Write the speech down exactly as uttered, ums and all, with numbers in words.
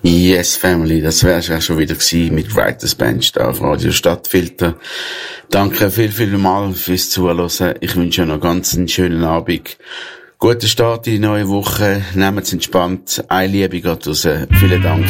Yes, Family, das wär's ja schon wieder gewesen mit Writers Bench da auf Radio Stadtfilter. Danke viel, viel mal fürs Zuhören. Ich wünsche euch noch ganz einen schönen Abend. Guten Start in die neue Woche. Nehmt's entspannt. Eine Liebe geht raus. Vielen Dank.